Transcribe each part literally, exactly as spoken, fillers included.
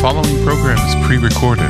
following program is pre-recorded.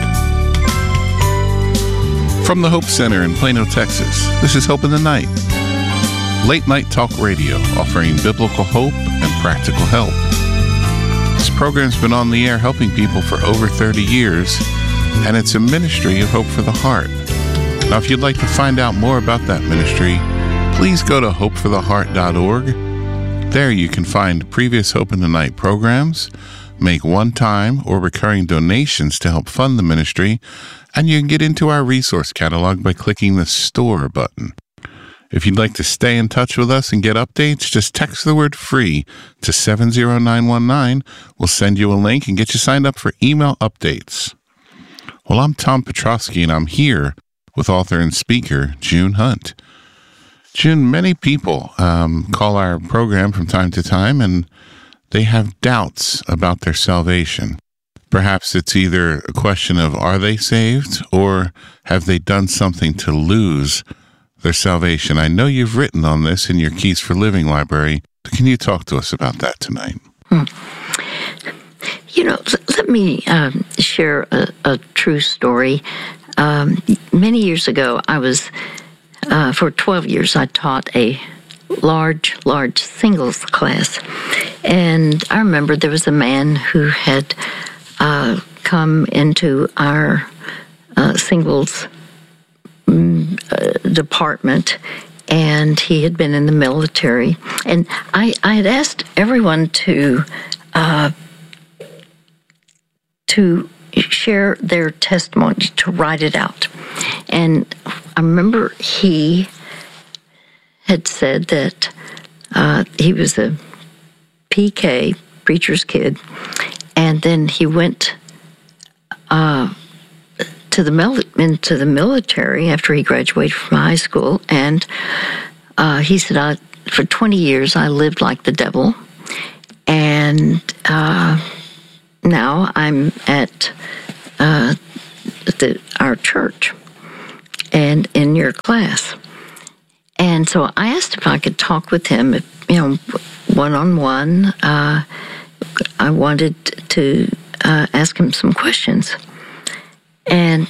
From the Hope Center in Plano, Texas, this is Hope in the Night. Late night talk radio offering biblical hope and practical help. This program's been on the air helping people for over thirty years, and it's a ministry of Hope for the Heart. Now, if you'd like to find out more about that ministry, please go to hope for the heart dot org. There you can find previous Hope in the Night programs, make one-time or recurring donations to help fund the ministry, and you can get into our resource catalog by clicking the Store button. If you'd like to stay in touch with us and get updates, just text the word FREE to seven zero nine one nine. We'll send you a link and get you signed up for email updates. Well, I'm Tom Petrosky, and I'm here with author and speaker June Hunt. June, many people um, call our program from time to time, and they have doubts about their salvation. Perhaps it's either a question of, are they saved, or have they done something to lose their salvation? I know you've written on this in your Keys for Living library. Can you talk to us about that tonight? Hmm. You know, let me um, share a, a true story. Um, many years ago, I was, uh, for twelve years, I taught a large, large singles class. And I remember there was a man who had uh, come into our uh, singles um, uh, department, and he had been in the military. And I, I had asked everyone to uh, to share their testimony, to write it out. And I remember he had said that uh, he was a P K, preacher's kid, and then he went uh, to the mil- into the military after he graduated from high school, and uh, he said, I, for twenty years I lived like the devil, and uh, now I'm at uh, the, our church and in your class. And so I asked if I could talk with him, if, you know, one-on-one. Uh, I wanted to uh, ask him some questions. And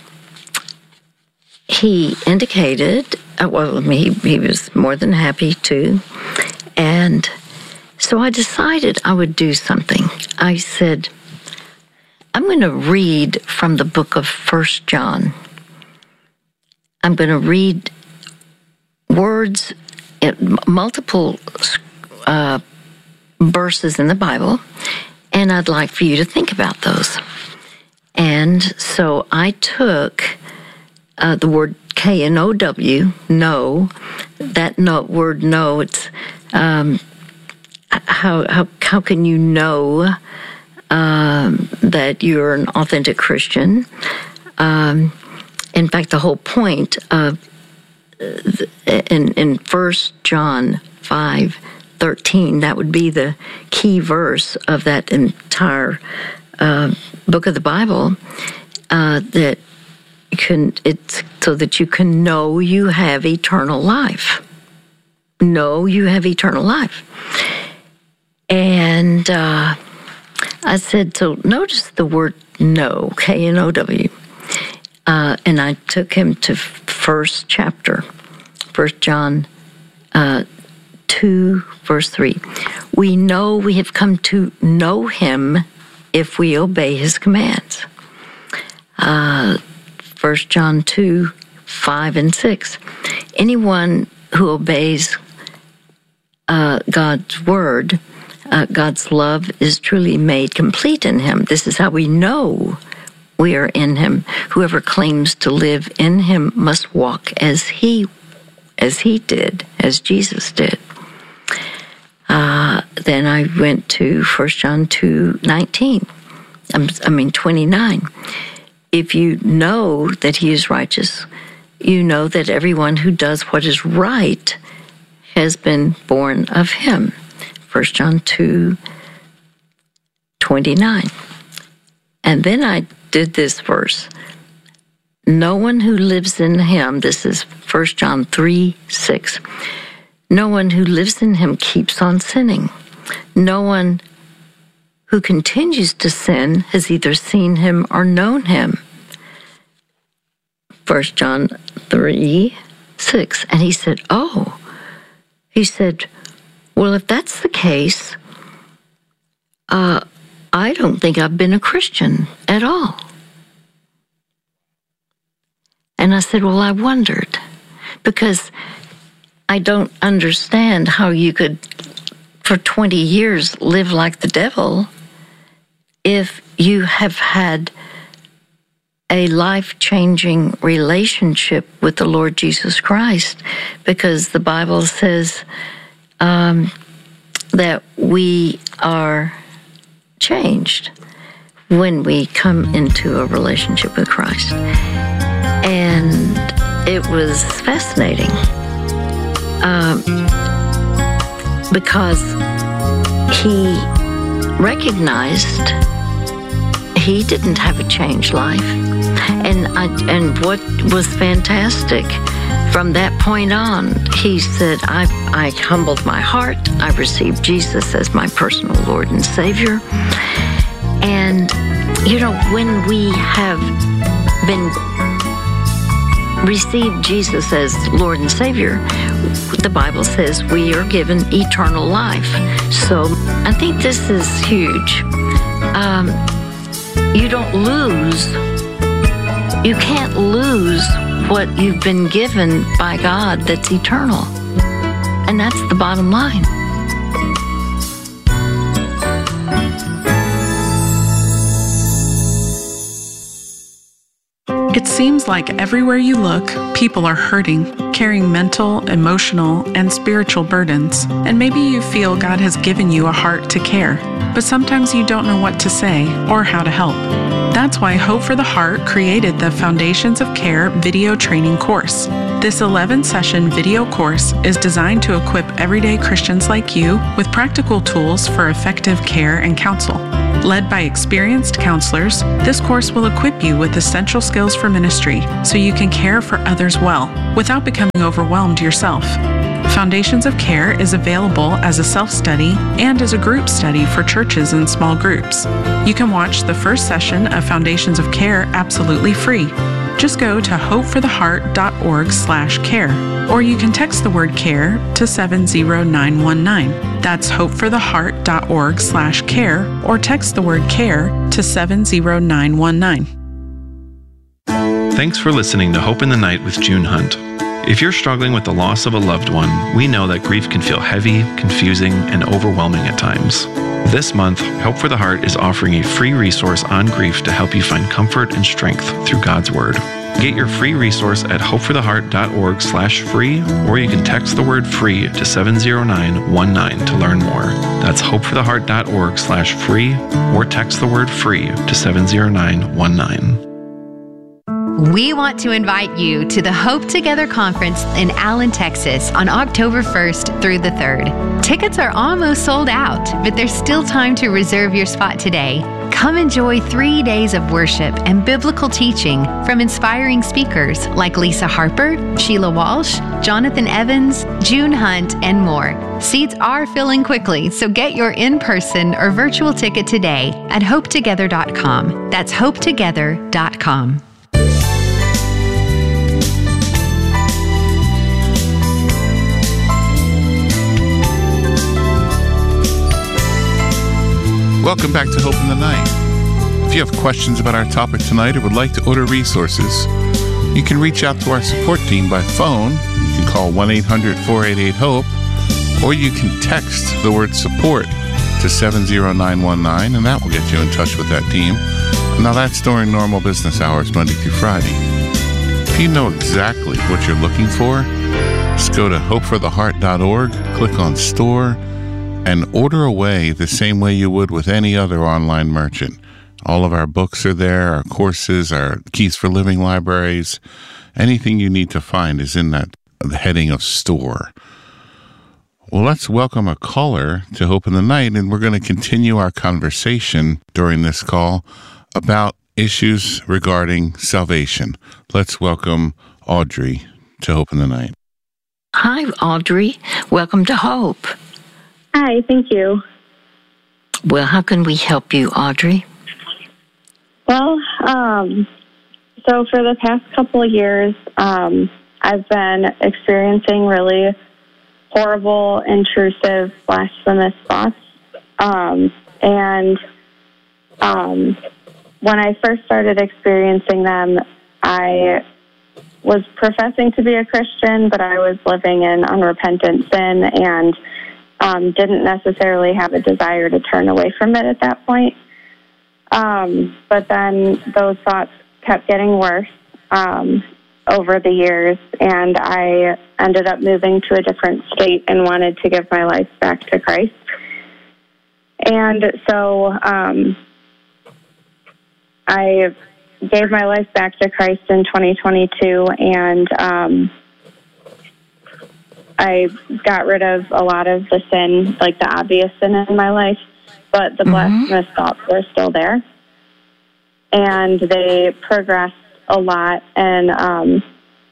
he indicated, uh, well, I mean, he, he was more than happy to. And so I decided I would do something. I said, I'm going to read from the book of First John. I'm going to read words, multiple uh, verses in the Bible, and I'd like for you to think about those. And so I took uh, the word K N O W, know, that no, word know, it's um, how, how, how can you know um, that you're an authentic Christian? Um, in fact, the whole point of In, in First John five thirteen, that would be the key verse of that entire uh, book of the Bible. Uh, that you can, it's so that you can know you have eternal life. Know you have eternal life. And uh, I said, so notice the word know, K N O W. Uh, and I took him to first chapter, First John uh, two, verse three. We know we have come to know him if we obey his commands. Uh, First John two, five and six. Anyone who obeys uh, God's word, uh, God's love is truly made complete in him. This is how we know we are in him. Whoever claims to live in him must walk as he as he did, as Jesus did. Uh, then I went to First John two nineteen. I mean twenty-nine. If you know that he is righteous, you know that everyone who does what is right has been born of him. First John two twenty-nine. And then I did this verse. No one who lives in him, this is First John three six. No one who lives in him keeps on sinning. No one who continues to sin has either seen him or known him. First John three, six. And he said, oh, he said, well, if that's the case, uh, I don't think I've been a Christian at all. And I said, well, I wondered, because I don't understand how you could, for twenty years, live like the devil if you have had a life-changing relationship with the Lord Jesus Christ, because the Bible says um, that we are changed when we come into a relationship with Christ. And it was fascinating um, because he recognized he didn't have a changed life. And I, and what was fantastic, from that point on, he said, I, I humbled my heart. I received Jesus as my personal Lord and Savior. And, you know, when we have been received Jesus as Lord and Savior, the Bible says we are given eternal life. So I think this is huge. Um, you don't lose, you can't lose what you've been given by God that's eternal. And that's the bottom line. It seems like everywhere you look, people are hurting, carrying mental, emotional, and spiritual burdens. And maybe you feel God has given you a heart to care, but sometimes you don't know what to say or how to help. That's why Hope for the Heart created the Foundations of Care video training course. This eleven-session video course is designed to equip everyday Christians like you with practical tools for effective care and counsel. Led by experienced counselors, this course will equip you with essential skills for ministry so you can care for others well without becoming overwhelmed yourself. Foundations of Care is available as a self-study and as a group study for churches and small groups. You can watch the first session of Foundations of Care absolutely free. Just go to hopefortheheart.org slash care, or you can text the word care to seven zero nine one nine. That's hopefortheheart.org slash care, or text the word care to seven zero nine one nine. Thanks for listening to Hope in the Night with June Hunt. If you're struggling with the loss of a loved one, we know that grief can feel heavy, confusing, and overwhelming at times. This month, Hope for the Heart is offering a free resource on grief to help you find comfort and strength through God's Word. Get your free resource at hopefortheheart.org slash free, or you can text the word free to seven zero nine one nine to learn more. That's hopefortheheart.org slash free, or text the word free to seven zero nine one nine. We want to invite you to the Hope Together Conference in Allen, Texas on October first through the third. Tickets are almost sold out, but there's still time to reserve your spot today. Come enjoy three days of worship and biblical teaching from inspiring speakers like Lisa Harper, Sheila Walsh, Jonathan Evans, June Hunt, and more. Seats are filling quickly, so get your in-person or virtual ticket today at hope together dot com. That's hope together dot com. Welcome back to Hope in the Night. If you have questions about our topic tonight or would like to order resources, you can reach out to our support team by phone. You can call one eight hundred four eight eight HOPE, or you can text the word support to seven zero nine one nine, and that will get you in touch with that team. Now that's during normal business hours, Monday through Friday. If you know exactly what you're looking for, just go to hope for the heart dot org, click on Store, and order away the same way you would with any other online merchant. All of our books are there, our courses, our Keys for Living libraries. Anything you need to find is in that the heading of Store. Well, let's welcome a caller to Hope in the Night, and we're going to continue our conversation during this call about issues regarding salvation. Let's welcome Audrey to Hope in the Night. Hi, Audrey. Welcome to Hope. Hi, thank you. Well, how can we help you, Audrey? Well, um, so for the past couple of years, um, I've been experiencing really horrible, intrusive, blasphemous thoughts. Um, and um, when I first started experiencing them, I was professing to be a Christian, but I was living in unrepentant sin and um, didn't necessarily have a desire to turn away from it at that point. Um, but then those thoughts kept getting worse um, over the years, and I ended up moving to a different state and wanted to give my life back to Christ. And so um, I gave my life back to Christ in twenty twenty-two, and um, I got rid of a lot of the sin, like the obvious sin in my life, but the mm-hmm. blasphemous thoughts were still there. And they progressed a lot, and um,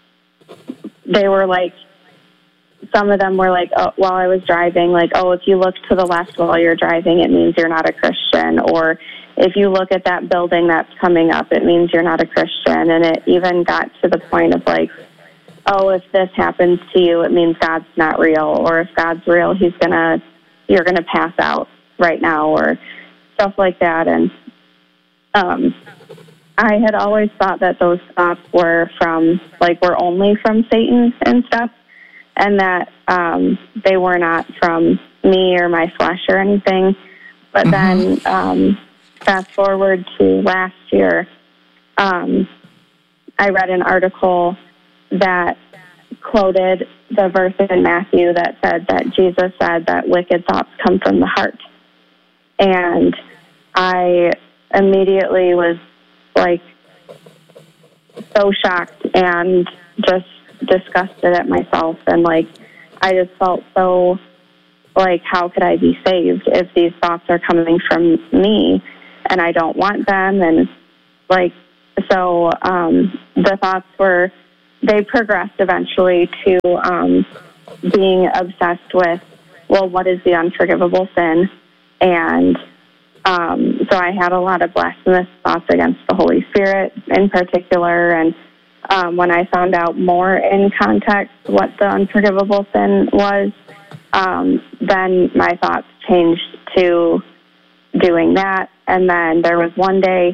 they were like, some of them were like, oh, while I was driving, like, oh, if you look to the left while you're driving, it means you're not a Christian. Or if you look at that building that's coming up, it means you're not a Christian. And it even got to the point of like, oh, if this happens to you, it means God's not real. Or if God's real, he's gonna, you're gonna pass out right now, or stuff like that. And um, I had always thought that those thoughts were from, like, were only from Satan and stuff, and that um, they were not from me or my flesh or anything. But mm-hmm. then um, fast forward to last year, um, I read an article that quoted the verse in Matthew that said that Jesus said that wicked thoughts come from the heart. And I immediately was, like, so shocked and just disgusted at myself. And, like, I just felt so, like, how could I be saved if these thoughts are coming from me and I don't want them? And, like, so um, the thoughts were, they progressed eventually to um, being obsessed with, well, what is the unforgivable sin? And um, so I had a lot of blasphemous thoughts against the Holy Spirit in particular. And um, when I found out more in context what the unforgivable sin was, um, then my thoughts changed to doing that. And then there was one day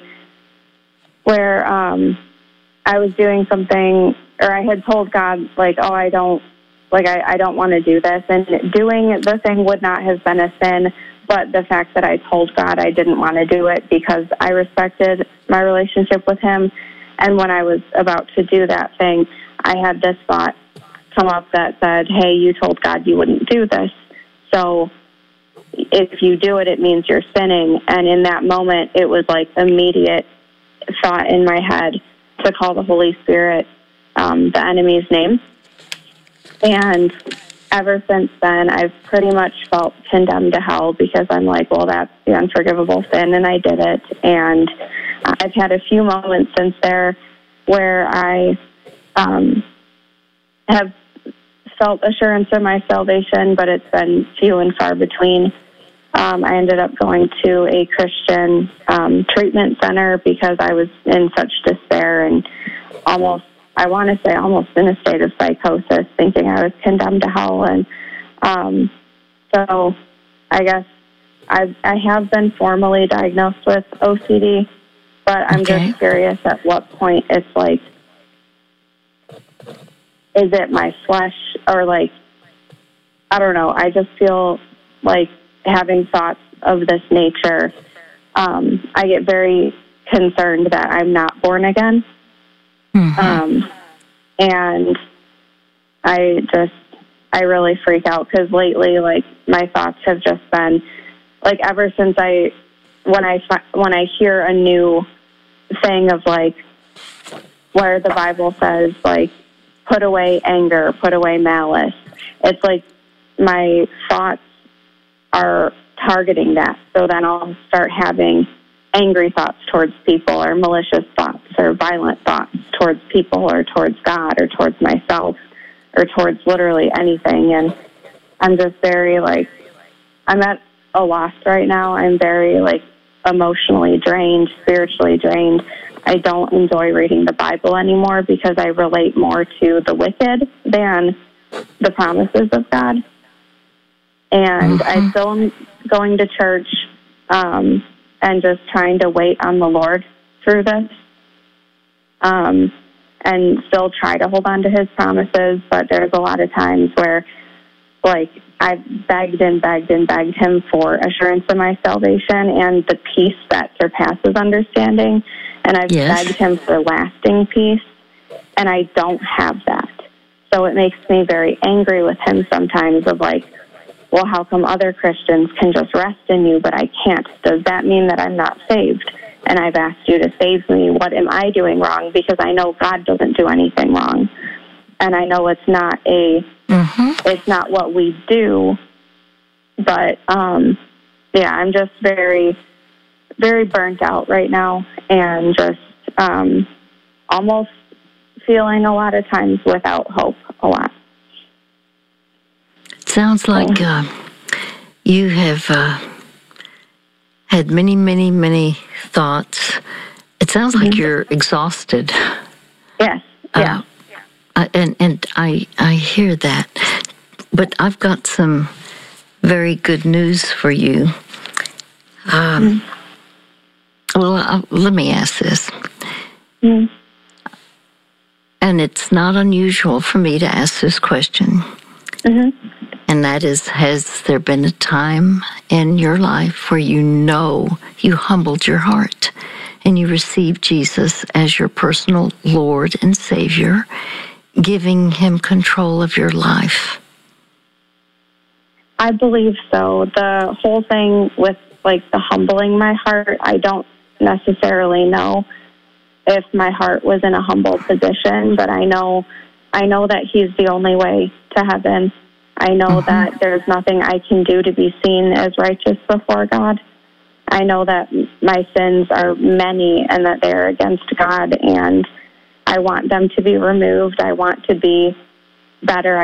where um, I was doing something, or I had told God, like, oh, I don't, like, I, I don't want to do this. And doing the thing would not have been a sin, but the fact that I told God I didn't want to do it because I respected my relationship with him. And when I was about to do that thing, I had this thought come up that said, hey, you told God you wouldn't do this. So if you do it, it means you're sinning. And in that moment, it was like immediate thought in my head to call the Holy Spirit um, the enemy's name. And ever since then, I've pretty much felt condemned to hell because I'm like, well, that's the unforgivable sin, and I did it. And I've had a few moments since there where I um, have felt assurance of my salvation, but it's been few and far between. Um, I ended up going to a Christian um, treatment center because I was in such despair and almost, I want to say almost in a state of psychosis, thinking I was condemned to hell. And um, so I guess I've, I have been formally diagnosed with O C D, but I'm okay. just curious at what point it's like, is it my flesh or like, I don't know. I just feel like having thoughts of this nature, um, I get very concerned that I'm not born again. Mm-hmm. Um, and I just, I really freak out because lately, like, my thoughts have just been, like, ever since I, when I, when I hear a new thing of, like, where the Bible says, like, put away anger, put away malice, it's like my thoughts are targeting that. So then I'll start having angry thoughts towards people or malicious thoughts or violent thoughts towards people or towards God or towards myself or towards literally anything. And I'm just very, like, I'm at a loss right now. I'm very, like, emotionally drained, spiritually drained. I don't enjoy reading the Bible anymore because I relate more to the wicked than the promises of God. And mm-hmm. I still am going to church um, and just trying to wait on the Lord through this. Um, and still try to hold on to his promises, but there's a lot of times where, like, I've begged and begged and begged him for assurance of my salvation and the peace that surpasses understanding, and I've yes. begged him for lasting peace, and I don't have that. So it makes me very angry with him sometimes of, like, well, how come other Christians can just rest in you, but I can't? Does that mean that I'm not saved? And I've asked you to save me. What am I doing wrong? Because I know God doesn't do anything wrong. And I know it's not a, mm-hmm. it's not what we do. But, um, yeah, I'm just very, very burnt out right now and just um, almost feeling a lot of times without hope a lot. Sounds like uh, you have... Uh had many, many, many thoughts. It sounds like mm-hmm. you're exhausted. Yes, yeah. Uh, and and I I hear that. But I've got some very good news for you. Um, mm-hmm. Well, uh, let me ask this. Mm-hmm. And it's not unusual for me to ask this question. Mm-hmm. And that is, has there been a time in your life where you know you humbled your heart and you received Jesus as your personal Lord and Savior, giving him control of your life? I believe so. The whole thing with, like, the humbling my heart, I don't necessarily know if my heart was in a humble position, but I know, I know that he's the only way to heaven. I know mm-hmm. that there's nothing I can do to be seen as righteous before God. I know that my sins are many and that they're against God, and I want them to be removed. I want to be better.